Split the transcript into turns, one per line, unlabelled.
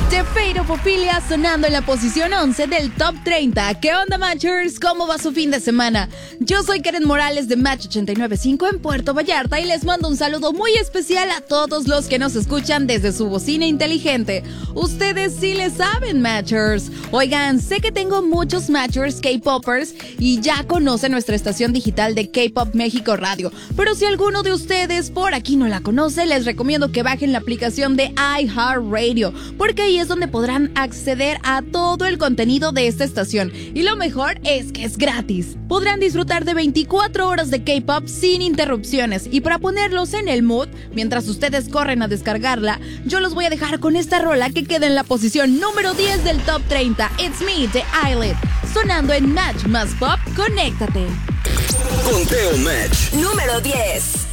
The Fate of Ophelia sonando en la posición 11 del Top 30. ¿Qué onda, Matchers? ¿Cómo va su fin de semana? Yo soy Karen Morales de Match 895 en Puerto Vallarta y les mando un saludo muy especial a todos los que nos escuchan desde su bocina inteligente. Ustedes sí le saben, Matchers. Oigan, sé que tengo muchos Matchers K-Poppers y ya conocen nuestra estación digital de K-Pop México Radio. Pero si alguno de ustedes por aquí no la conoce, les recomiendo que bajen la aplicación de iHeartRadio, porque ahí es donde podrán acceder a todo el contenido de esta estación. Y lo mejor es que es gratis. Podrán disfrutar de 24 horas de K-Pop sin interrupciones. Y para ponerlos en el mood, mientras ustedes corren a descargarla, yo los voy a dejar con esta rola que queda en la posición número 10 del Top 30. It's Me, de Eyelid, sonando en Match Más Pop. Conéctate.
Conteo Match
número 10.